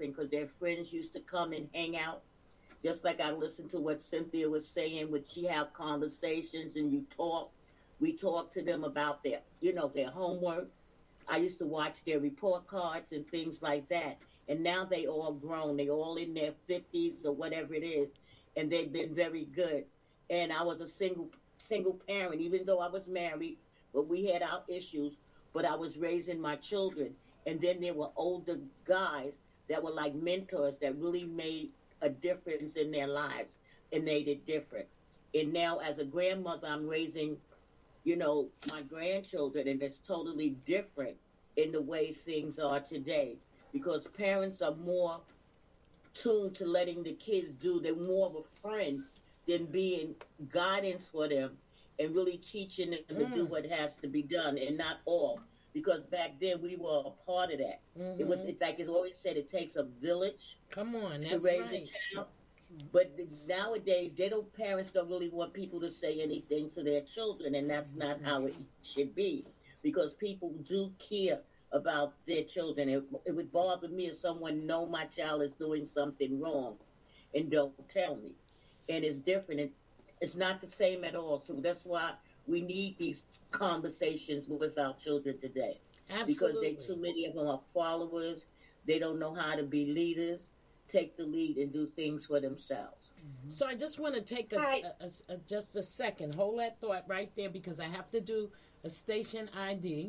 different because their friends used to come and hang out. Just like I listened to what Cynthia was saying, would she have conversations and you talk? We talk to them about their, their homework. I used to watch their report cards and things like that. And now they all grown. They all in their 50s or whatever it is, and they've been very good. And I was a single parent, even though I was married, but we had our issues. But I was raising my children, and then there were older guys that were like mentors that really made a difference in their lives and made it different. And now, as a grandmother, I'm raising, my grandchildren, and it's totally different in the way things are today because parents are more tuned to letting the kids do. They're more of a friend than being guidance for them and really teaching them to do what has to be done, and not all. Because back then we were a part of that. It's like it's always said, it takes a village. Come on, to that's raise right. a child. But nowadays, parents don't really want people to say anything to their children, and that's not how it should be. Because people do care about their children. It would bother me if someone know my child is doing something wrong and don't tell me. And it's different. It's not the same at all. So that's why we need these conversations with our children today. Absolutely. Because too many of them are followers. They don't know how to be leaders, take the lead, and do things for themselves. So I just want to take just a second. Hold that thought right there because I have to do a station ID.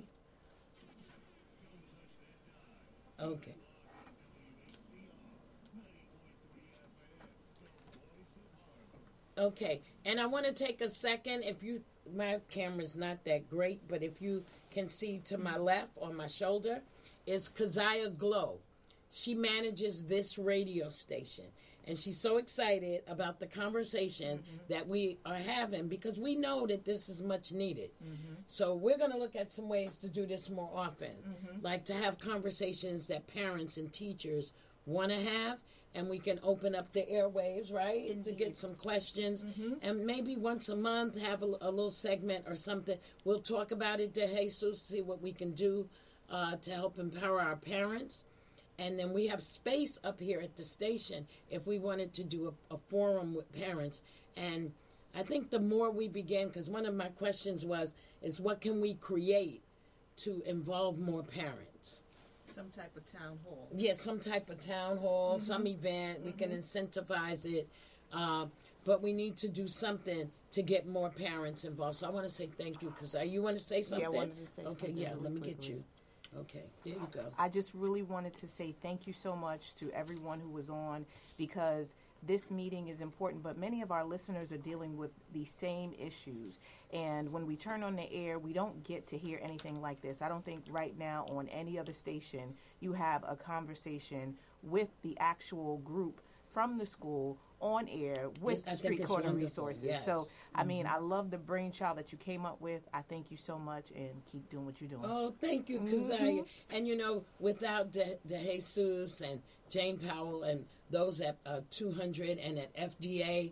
Okay. Okay, and I want to take a second. My camera's not that great, but if you can see to my left on my shoulder is Keziah Glow. She manages this radio station, and she's so excited about the conversation that we are having because we know that this is much needed. So we're going to look at some ways to do this more often, like to have conversations that parents and teachers want to have, and we can open up the airwaves, right? Indeed. To get some questions. And maybe once a month have a little segment or something. We'll talk about it to Jesus, see what we can do to help empower our parents. And then we have space up here at the station if we wanted to do a forum with parents. And I think the more we begin, because one of my questions is what can we create to involve more parents? Some type of town hall. Yes, some type of town hall, some event. We can incentivize it. But we need to do something to get more parents involved. So I want to say thank you, because you want to say something? Yeah, I wanted to say something. Okay, let me quickly. get you. Okay, there you go. I just really wanted to say thank you so much to everyone who was on, because this meeting is important, but many of our listeners are dealing with the same issues. And when we turn on the air, we don't get to hear anything like this. I don't think right now on any other station you have a conversation with the actual group from the school on air with Street Corner Resources. Yes. So, I mean, I love the brainchild that you came up with. I thank you so much, and keep doing what you're doing. Oh, thank you, Keziah. And, without De Jesus and Jane Powell and those at 200 and at FDA,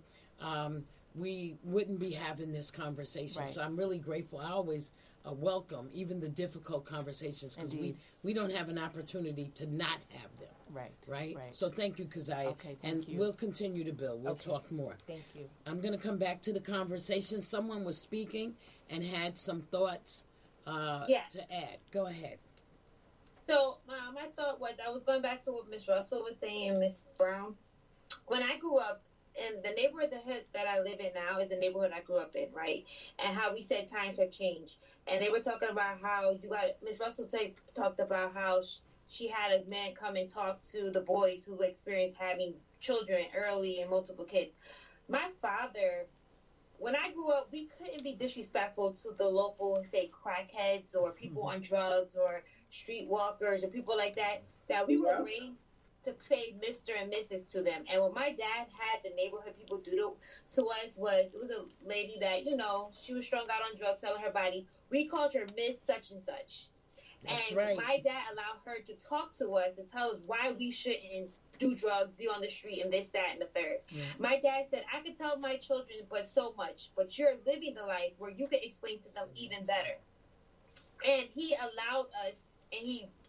we wouldn't be having this conversation. Right. So I'm really grateful. I always welcome even the difficult conversations, because we don't have an opportunity to not have them. Right? So thank you, Keziah. Okay, and you. We'll continue to build. We'll talk more. Thank you. I'm going to come back to the conversation. Someone was speaking and had some thoughts to add. Go ahead. So my thought was, I was going back to what Miss Russell was saying, Miss Brown. When I grew up, in the neighborhood that I live in now is the neighborhood I grew up in, right? And how we said times have changed. And they were talking about how Miss Russell talked about how she had a man come and talk to the boys who experienced having children early and multiple kids. My father, when I grew up, we couldn't be disrespectful to the local, say, crackheads or people on drugs or streetwalkers or people like that we were raised to say Mr. and Mrs. to them. And what my dad had the neighborhood people do to us was, it was a lady that, she was strung out on drugs, selling her body. We called her Miss Such and Such. That's and right. My dad allowed her to talk to us and tell us why we shouldn't do drugs, be on the street, and this, that, and the third. Yeah. My dad said, I could tell my children but so much, but you're living the life where you can explain to them even better. And he allowed us, and he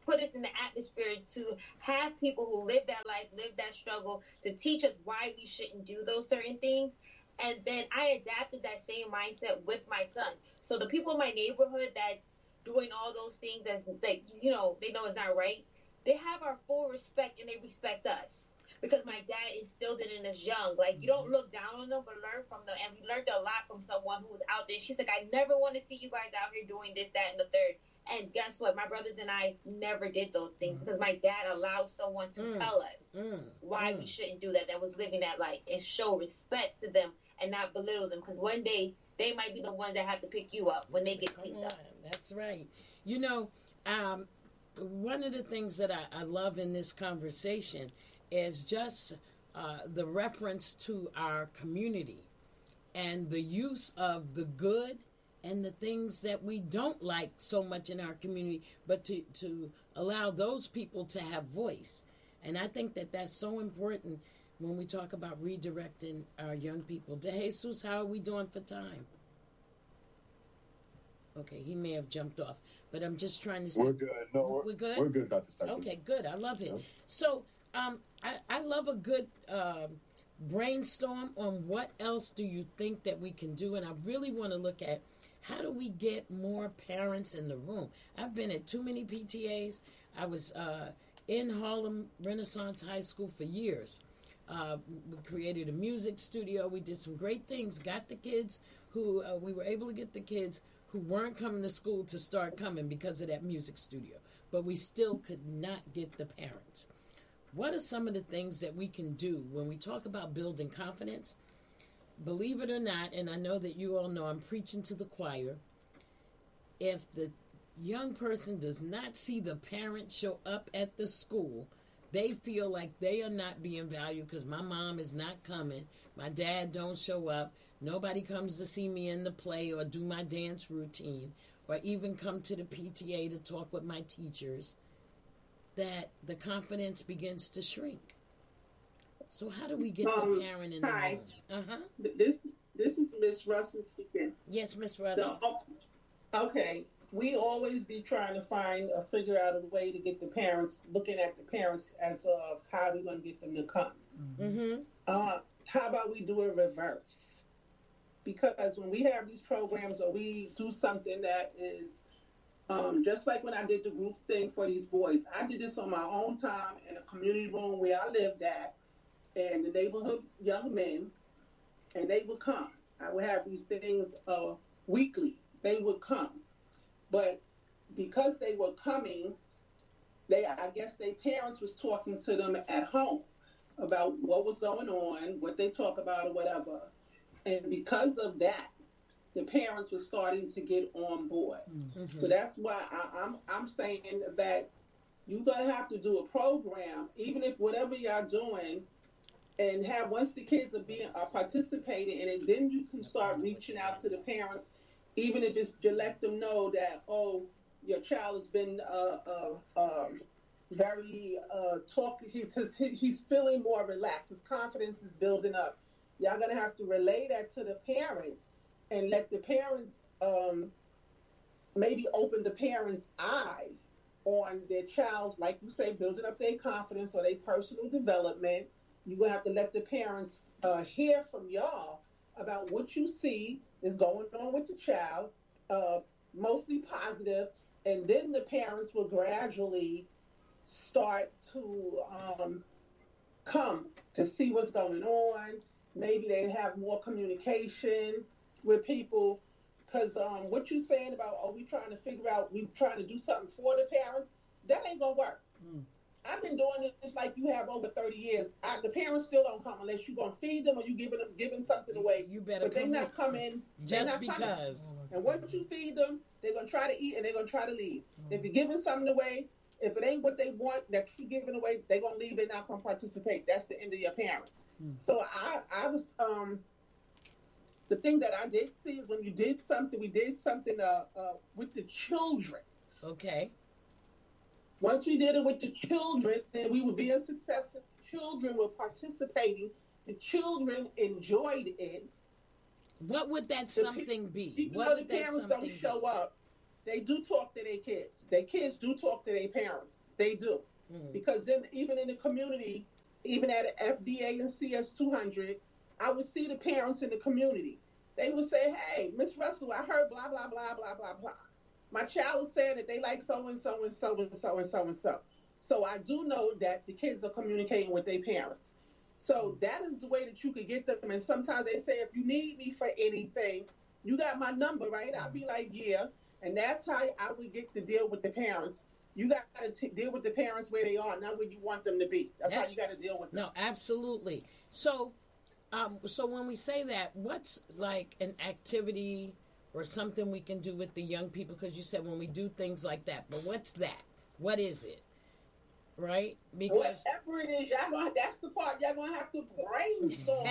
put us in the atmosphere to have people who live that life, live that struggle, to teach us why we shouldn't do those certain things. And then I adapted that same mindset with my son. So the people in my neighborhood that's doing all those things that they know is not right, they have our full respect and they respect us. Because my dad instilled it in us young. Like, you don't look down on them, but learn from them. And we learned a lot from someone who was out there. She's like, I never want to see you guys out here doing this, that, and the third. And guess what? My brothers and I never did those things because my dad allowed someone to tell us why we shouldn't do that. That was living that life and show respect to them and not belittle them. Because one day they might be the ones that have to pick you up when they get cleaned up. That's right. You know, one of the things that I love in this conversation is just the reference to our community and the use of the good and the things that we don't like so much in our community, but to allow those people to have voice. And I think that that's so important when we talk about redirecting our young people. De Jesus, how are we doing for time? Okay, he may have jumped off, but I'm just trying to see. We're good. No, we're good? We're good, Dr. Cypress. Okay, good. I love it. Yeah. So, I love a good brainstorm on what else do you think that we can do, and I really want to look at how do we get more parents in the room. I've been at too many PTAs. I was in Harlem Renaissance High School for years. We created a music studio. We did some great things. Got the kids who we were able to get the kids who weren't coming to school to start coming because of that music studio. But we still could not get the parents. What are some of the things that we can do when we talk about building confidence? Believe it or not, and I know that you all know I'm preaching to the choir, if the young person does not see the parent show up at the school, they feel like they are not being valued because my mom is not coming, my dad don't show up, nobody comes to see me in the play or do my dance routine, or even come to the PTA to talk with my teachers, that the confidence begins to shrink. So how do we get the parent in the room? Uh-huh. This is Miss Russell speaking. Yes, Miss Russell. Okay. We always be trying to figure out a way to get the parents, looking at the parents as of how we're going to get them to come. Mm-hmm. How about we do it reverse? Because when we have these programs or we do something that is just like when I did the group thing for these boys, I did this on my own time in a community room where I lived at, and the neighborhood young men, and they would come. I would have these things weekly. They would come. But because they were coming, I guess their parents was talking to them at home about what was going on, what they talk about or whatever. And because of that, the parents were starting to get on board. Mm-hmm. So that's why I'm saying that you're going to have to do a program, even if whatever y'all doing, and have, once the kids are participating in it, then you can start reaching out to the parents, even if it's to let them know that, oh, your child has been very talking. He's feeling more relaxed. His confidence is building up. Y'all gonna have to relay that to the parents and let the parents maybe open the parents' eyes on their child's, like you say, building up their confidence or their personal development. You're gonna have to let the parents hear from y'all about what you see is going on with the child, mostly positive, and then the parents will gradually start to come to see what's going on. Maybe they have more communication with people, because what you're saying about, we trying to figure out, we trying to do something for the parents, that ain't gonna work. I've been doing this like you have over 30 years. The parents still don't come unless you're going to feed them or you giving something away. You better but they're not coming. Just because. Coming. And once you feed them, they're going to try to eat and they're going to try to leave. If you're giving something away, if it ain't what they want that you're giving away, they're going to leave. They're not going to participate. That's the end of your parents. So I was, the thing that I did see is when we did something with the children. Okay. Once we did it with the children, then we were being successful. The children were participating. The children enjoyed it. What would that something be? Even what though would the parents don't show up, they do talk to their kids. Their kids do talk to their parents. They do. Because then even in the community, even at FDA and CS 200, I would see the parents in the community. They would say, hey, Miss Russell, I heard blah, blah, blah, blah, blah, blah. My child was saying that they like so-and-so and so-and-so and so-and-so. So I do know that the kids are communicating with their parents. So that is the way that you could get them. And sometimes they say, if you need me for anything, you got my number, right? I'll be like, yeah. And that's how I would get to deal with the parents. You got to deal with the parents where they are, not where you want them to be. That's how you got to deal with them. No, absolutely. So, so when we say that, what's like an activity or something we can do with the young people? Because you said when we do things like that, but what's that? What is it? Right? Because whatever it is, that's the part y'all gonna have to brainstorm.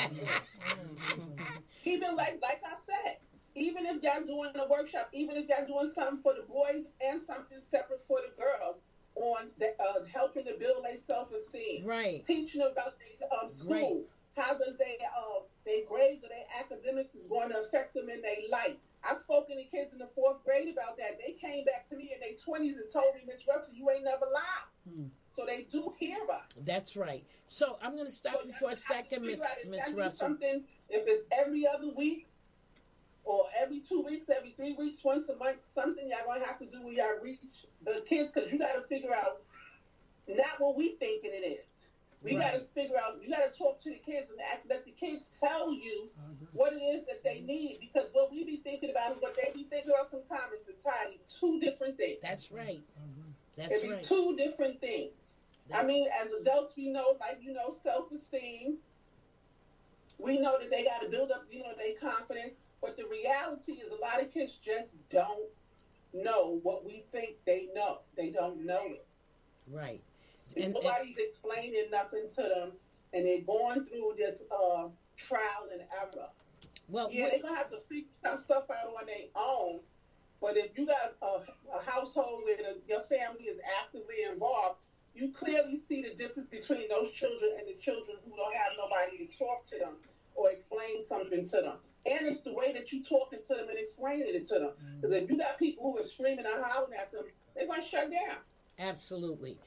Even like I said, even if y'all doing a workshop, even if y'all doing something for the boys and something separate for the girls on the, helping to build their self-esteem, right? Teaching them about their school, right. How does their grades or their academics is going to affect them in their life. I've spoken to kids in the 4th grade about that. They came back to me in their 20s and told me, Miss Russell, you ain't never lied. So they do hear us. That's right. So I'm going to stop you for a second, Miss Russell. Something, if it's every other week or every 2 weeks, every 3 weeks, once a month, something y'all going to have to do when y'all reach the kids, because you got to figure out not what we thinking it is. We got to figure out, you got to talk to the kids and let the kids tell you what it is that they need, because what we be thinking about and what they be thinking about sometimes is entirely two different things. That's right. That's right. Two different things. I mean, as adults, we know, self-esteem. We know that they got to build up, their confidence. But the reality is a lot of kids just don't know what we think they know. They don't know it. Right. And nobody's explaining nothing to them, and they're going through this trial and error. Well, they're going to have to figure some stuff out on their own. But if you got a household where your family is actively involved, you clearly see the difference between those children and the children who don't have nobody to talk to them or explain something to them. And it's the way that you talking to them and explaining it to them. Because if you got people who are screaming and hollering at them, they're going to shut down. Absolutely.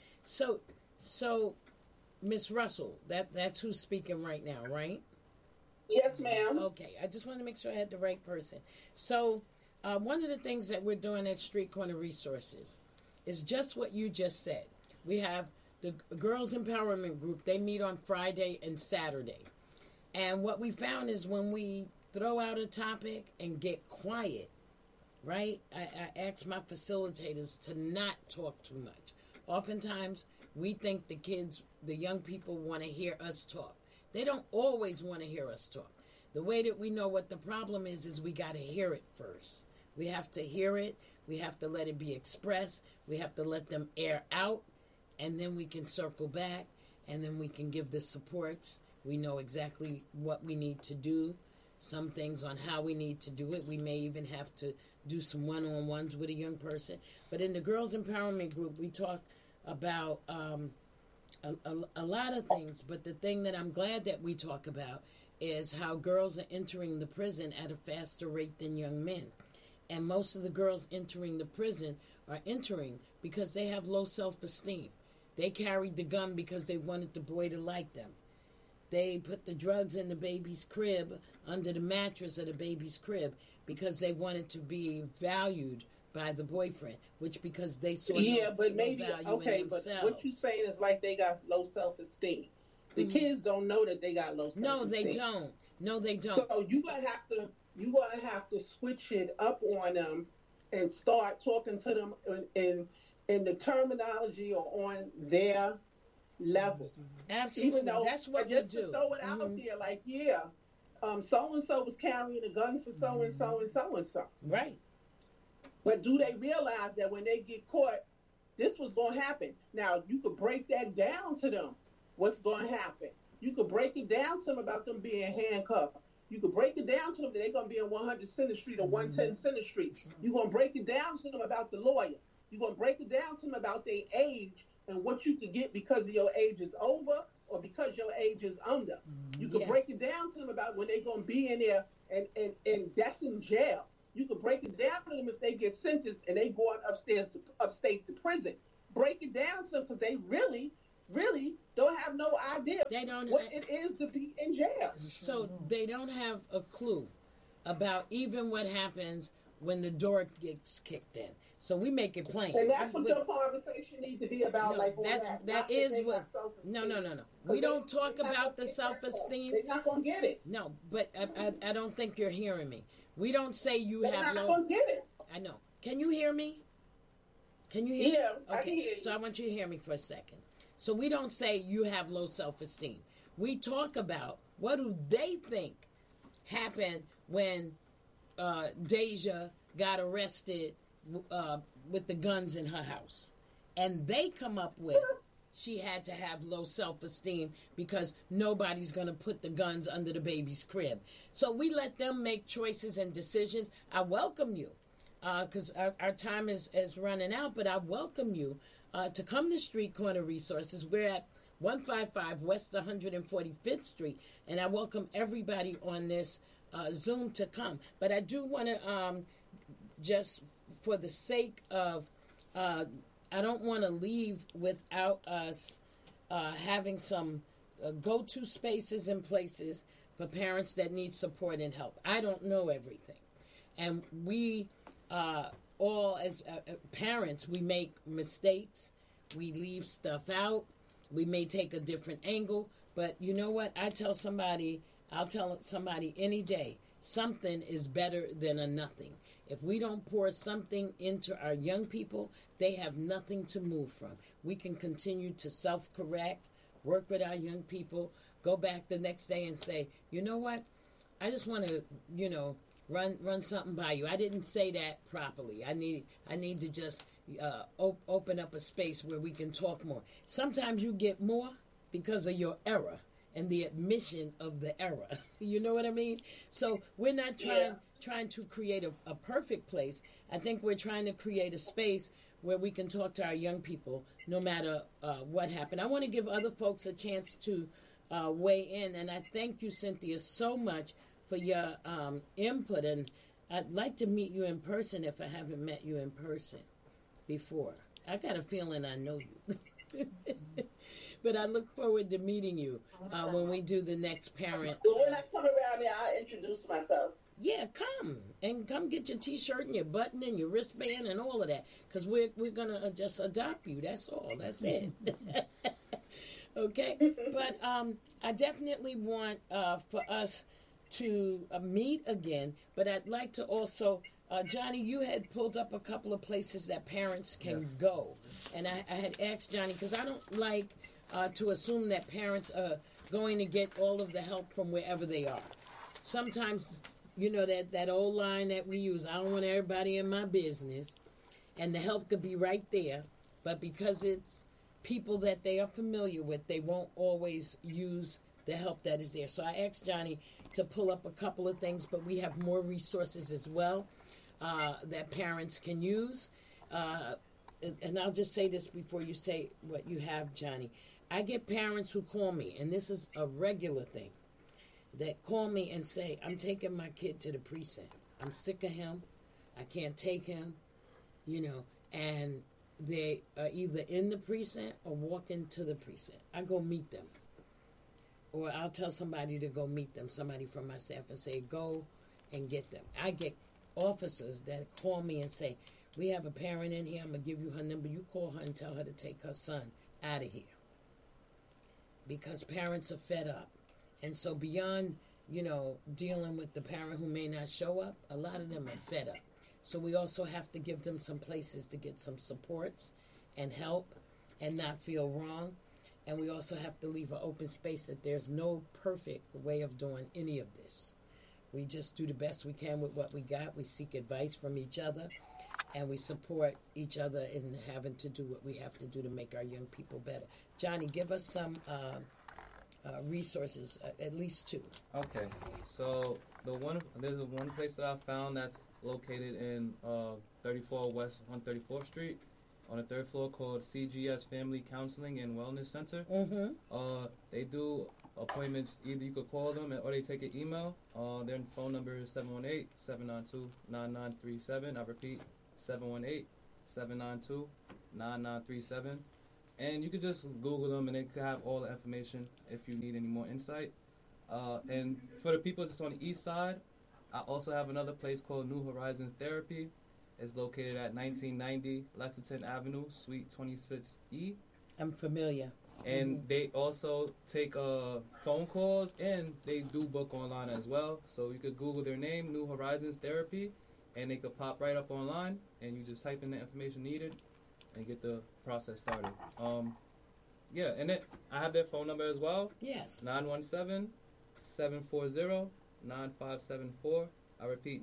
So, Miss Russell, that's who's speaking right now, right? Yes, ma'am. Okay, I just wanted to make sure I had the right person. So, one of the things that we're doing at Street Corner Resources is just what you just said. We have the Girls Empowerment Group. They meet on Friday and Saturday. And what we found is when we throw out a topic and get quiet, right? I ask my facilitators to not talk too much. Oftentimes, we think the young people want to hear us talk. They don't always want to hear us talk. The way that we know what the problem is we got to hear it first. We have to hear it. We have to let it be expressed. We have to let them air out. And then we can circle back. And then we can give the supports. We know exactly what we need to do. Some things on how we need to do it. We may even have to do some one-on-ones with a young person. But in the Girls Empowerment Group, we talk about a lot of things. But the thing that I'm glad that we talk about is how girls are entering the prison at a faster rate than young men. And most of the girls entering the prison are entering because they have low self-esteem. They carried the gun because they wanted the boy to like them. They put the drugs in the baby's crib, under the mattress of the baby's crib, because they wanted to be valued by the boyfriend, which because they saw no value in themselves. But what you're saying is like they got low self-esteem. The kids don't know that they got low self-esteem. No, they don't. So you're gonna have to switch it up on them and start talking to them in the terminology or on their level. Absolutely. Even though that's what we do. To throw it out there, like, so and so was carrying a gun for so and so and so and so. Right. But do they realize that when they get caught, this was going to happen? Now, you could break that down to them. What's going to happen? You could break it down to them about them being handcuffed. You could break it down to them that they're going to be on 100 Center Street or 110 Center Street. You're going to break it down to them about the lawyer. You're going to break it down to them about their age and what you could get because of your age is over or because your age is under. You could break it down to them about when they're going to be in there and that's in jail. You could break it down to them if they get sentenced and they going upstate to prison. break it down to them because they really, really don't have no idea They don't. what it is to be in jail. So they don't have a clue about even what happens when the door gets kicked in. So we make it plain. And that's what your conversation needs to be about. No, like all that not is they what. got self-esteem. No. We don't talk They're not about the gonna get that self-esteem. They're not gonna get it. No, but I don't think you're hearing me. We don't say you They're have not low. gonna get it. I know. Can you hear me? Can you hear me? Yeah, I Okay. can hear you. So I want you to hear me for a second. So we don't say you have low self-esteem. We talk about what do they think happened when Deja got arrested with the guns in her house. And they come up with she had to have low self-esteem because nobody's going to put the guns under the baby's crib. So we let them make choices and decisions. I welcome you because our time is running out, but I welcome you to come to Street Corner Resources. We're at 155 West 145th Street, and I welcome everybody on this Zoom to come. But I do want to, just for the sake of, I don't want to leave without us having some go-to spaces and places for parents that need support and help. I don't know everything. And we all, as parents, we make mistakes. We leave stuff out. We may take a different angle. But you know what? I'll tell somebody any day, something is better than a nothing. If we don't pour something into our young people, they have nothing to move from. We can continue to self-correct, work with our young people, go back the next day and say, you know what? I just want to, run something by you. I didn't say that properly. I need to just open up a space where we can talk more. Sometimes you get more because of your error and the admission of the error. You know what I mean? So we're not trying to create a perfect place. I think we're trying to create a space where we can talk to our young people no matter what happened. I want to give other folks a chance to weigh in, and I thank you, Cynthia, so much for your input, and I'd like to meet you in person if I haven't met you in person before. I got a feeling I know you. But I look forward to meeting you when we do the next parent. So when I come around there, I'll introduce myself. Yeah, come get your T-shirt and your button and your wristband and all of that, because we're gonna just adopt you. That's all. That's it. Okay, but I definitely want for us to meet again. But I'd like to also, Johnny, you had pulled up a couple of places that parents can go, and I had asked Johnny because I don't like to assume that parents are going to get all of the help from wherever they are. Sometimes, that old line that we use, I don't want everybody in my business, and the help could be right there, but because it's people that they are familiar with, they won't always use the help that is there. So I asked Johnny to pull up a couple of things, but we have more resources as well that parents can use. And I'll just say this before you say what you have, Johnny. I get parents who call me, and this is a regular thing, that call me and say, I'm taking my kid to the precinct. I'm sick of him. I can't take him, and they are either in the precinct or walking to the precinct. I go meet them. Or I'll tell somebody to go meet them, somebody from my staff, and say, go and get them. I get officers that call me and say, we have a parent in here. I'm going to give you her number. You call her and tell her to take her son out of here. Because parents are fed up. And so beyond, dealing with the parent who may not show up, a lot of them are fed up. So we also have to give them some places to get some supports and help and not feel wrong. And we also have to leave an open space that there's no perfect way of doing any of this. We just do the best we can with what we got. We seek advice from each other, and we support each other in having to do what we have to do to make our young people better. Johnny, give us some resources, at least two. Okay, so there's one place that I found that's located in 34 West 134th Street on the third floor called CGS Family Counseling and Wellness Center. Mm-hmm. They do appointments. Either you could call them or they take an email. Their phone number is 718-792-9937. I repeat, 718-792-9937. 9937. And you could just Google them, and they could have all the information if you need any more insight. And for the people that's on the east side, I also have another place called New Horizons Therapy. It's located at 1990 Lexington Avenue, Suite 26E. I'm familiar. And they also take phone calls, and they do book online as well. So you could Google their name, New Horizons Therapy, and they could pop right up online, and you just type in the information needed and get the process started. Yeah, and I have their phone number as well. Yes. 917-740-9574. I repeat,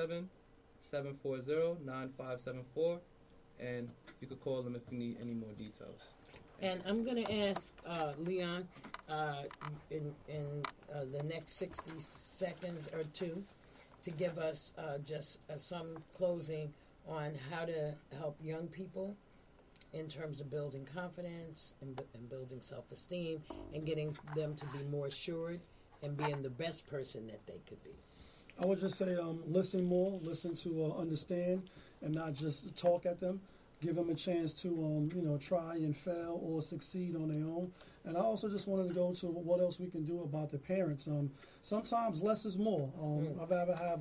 917-740-9574. And you could call them if you need any more details. And I'm going to ask Leon in the next 60 seconds or two to give us just some closing on how to help young people in terms of building confidence and building self-esteem and getting them to be more assured and being the best person that they could be. I would just say listen more, listen to understand, and not just talk at them. Give them a chance to, try and fail or succeed on their own. And I also just wanted to go to what else we can do about the parents. Sometimes less is more. I'd rather have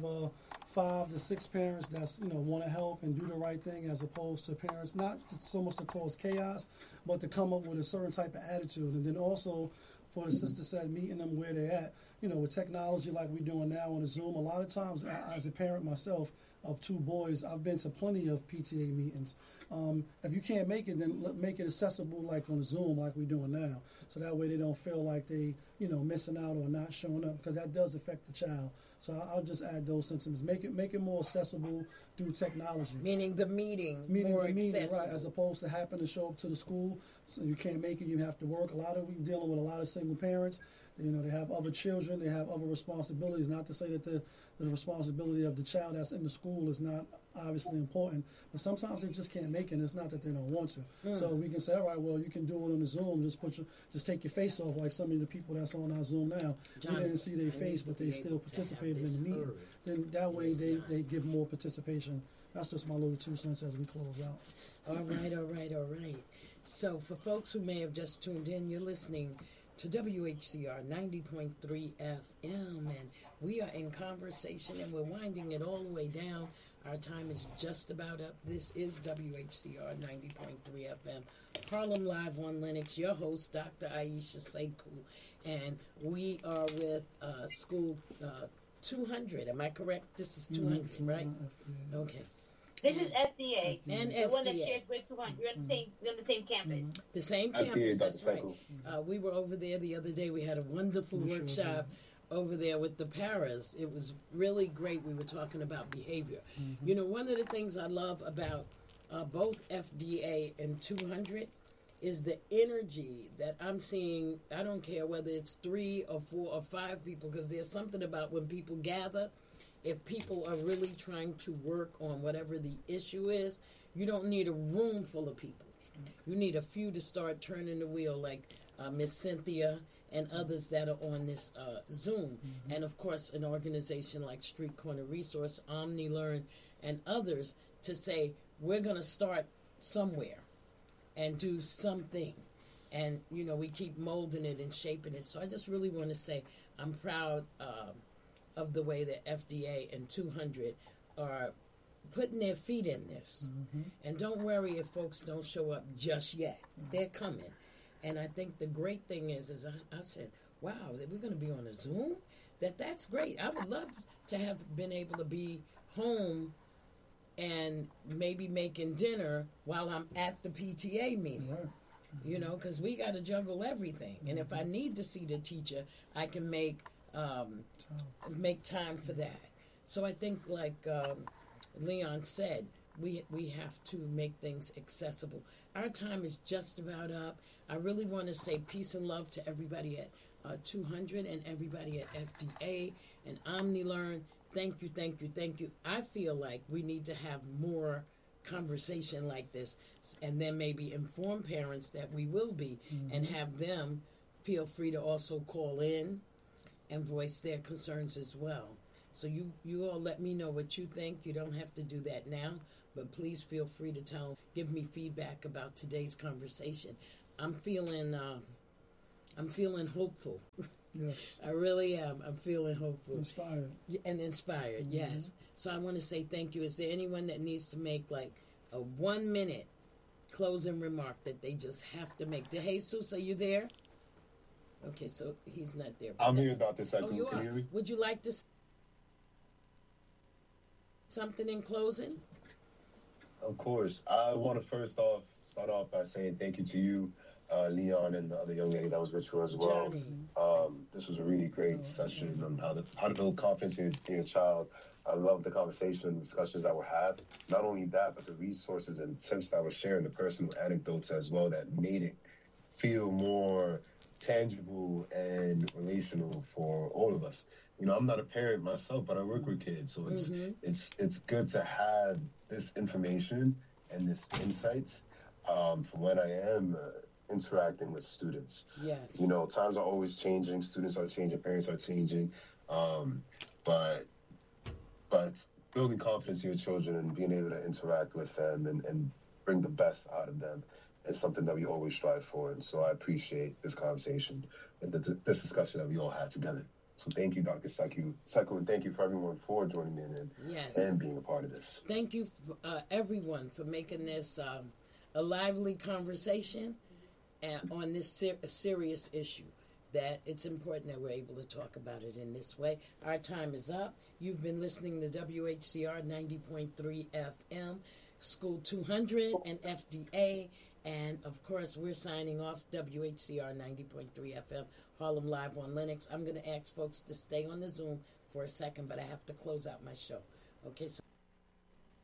5 to 6 parents that's, want to help and do the right thing as opposed to parents, not so much to cause chaos, but to come up with a certain type of attitude. And then also, for the sister said, meeting them where they're at. With technology like we're doing now on the Zoom, a lot of times, as a parent myself of 2 boys, I've been to plenty of PTA meetings. If you can't make it, then make it accessible like on Zoom like we're doing now. So that way they don't feel like they, missing out or not showing up, because that does affect the child. So I'll just add those sentiments. Make it more accessible through technology. Meaning the meeting more accessible. Right, as opposed to having to show up to the school. So you can't make it, you have to work. We're dealing with a lot of single parents. They have other children, they have other responsibilities. Not to say that the responsibility of the child that's in the school is not obviously important, but sometimes they just can't make it. It's not that they don't want to. So we can say, all right, well, you can do it on the Zoom. Just take your face off, like some of the people that's on our Zoom now. John, we didn't see their face, but they still participated in the meeting. Then that way they give more participation. That's just my little 2 cents as we close out. All right. So for folks who may have just tuned in, you're listening to WHCR 90.3 FM, and we are in conversation, and we're winding it all the way down. Our time is just about up. This is WHCR 90.3 FM, Harlem Live on Linux. Your host, Dr. Aisha Sekou, and we are with School 200. Am I correct? This is 200, right? Okay. This is FDA. And the one that FDA. shares with 200. We're on the same campus. The same campus, that's right. We were over there the other day. We had a wonderful workshop over there with the paras. It was really great. We were talking about behavior. One of the things I love about both FDA and 200 is the energy that I'm seeing. I don't care whether it's 3 or 4 or 5 people, because there's something about when people gather. If people are really trying to work on whatever the issue is, you don't need a room full of people. You need a few to start turning the wheel, like Miss Cynthia and others that are on this Zoom. And, of course, an organization like Street Corner Resource, OmniLearn, and others to say, we're going to start somewhere and do something. And, we keep molding it and shaping it. So I just really want to say I'm proud of the way that FDA and 200 are putting their feet in this. And don't worry if folks don't show up just yet. They're coming. And I think the great thing is I said, wow, that we're going to be on a Zoom? That's great. I would love to have been able to be home and maybe making dinner while I'm at the PTA meeting. Because we got to juggle everything. And if I need to see the teacher, I can make time for that. So I think, like Leon said, we have to make things accessible. Our time is just about up. I really want to say peace and love to everybody at 200 and everybody at FDA and OmniLearn. Thank you. I feel like we need to have more conversation like this, and then maybe inform parents that we will be, and have them feel free to also call in and voice their concerns as well. So you all let me know what you think. You don't have to do that now, but please feel free to give me feedback about today's conversation. I'm feeling hopeful. Yes. I really am. I'm feeling hopeful. Inspired. And inspired, yes. So I want to say thank you. Is there anyone that needs to make like a 1 minute closing remark that they just have to make? DeJesus, are you there? Okay, so he's not there. I'm here, Dr. Sekou. Oh, you Can are. you hear me? Would you like to say something in closing? Of course. I want to start off by saying thank you to you, Leon, and the other young lady that was with you as well. Johnny. This was a really great session on how to build confidence in your child. I love the conversation and discussions that were had. Not only that, but the resources and tips that were shared, and the personal anecdotes as well that made it feel more tangible and relational for all of us. I'm not a parent myself, but I work with kids, so it's good to have this information and this insights from when I am interacting with students. Yes. Times are always changing, students are changing, parents are changing, but building confidence in your children and being able to interact with them and bring the best out of them is something that we always strive for. And so I appreciate this conversation and this discussion that we all had together. So thank you, Dr. Sekou, and thank you for everyone for joining in and being a part of this. Thank you, everyone, for making this a lively conversation on this serious issue. That it's important that we're able to talk about it in this way. Our time is up. You've been listening to WHCR 90.3 FM, School 200 and FDA. And, of course, we're signing off WHCR 90.3 FM, Harlem Live on Linux. I'm going to ask folks to stay on the Zoom for a second, but I have to close out my show. Okay, so